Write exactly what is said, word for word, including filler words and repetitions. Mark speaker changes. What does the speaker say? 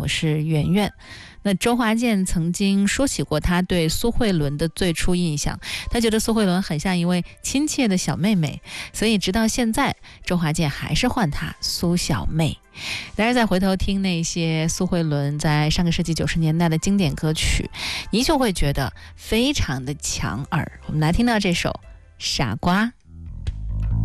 Speaker 1: 我是圆圆。那周华健曾经说起过他对苏慧伦的最初印象，他觉得苏慧伦很像一位亲切的小妹妹，所以直到现在周华健还是唤她苏小妹。但是再回头听那些苏慧伦在上个世纪九十年代的经典歌曲，你就会觉得非常的抢耳。我们来听到这首傻瓜。